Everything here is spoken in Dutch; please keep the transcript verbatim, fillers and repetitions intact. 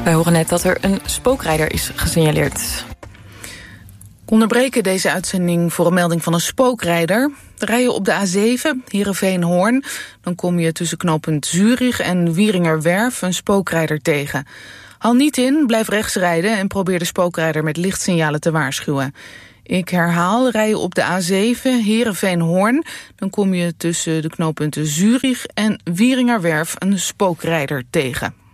Wij horen net dat er een spookrijder is gesignaleerd. We onderbreken deze uitzending voor een melding van een spookrijder. Rij je op de A zeven, Heerenveen-Hoorn, dan kom je tussen knooppunt Zurich en Wieringerwerf een spookrijder tegen. Hal niet in, blijf rechts rijden en probeer de spookrijder met lichtsignalen te waarschuwen. Ik herhaal, rij je op de A zeven, Heerenveen-Hoorn, dan kom je tussen de knooppunten Zurich en Wieringerwerf een spookrijder tegen.